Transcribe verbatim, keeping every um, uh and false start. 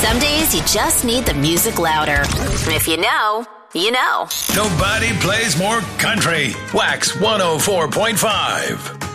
Some days you just need the music louder. And if you know, you know. Nobody plays more country. Wax one oh four point five.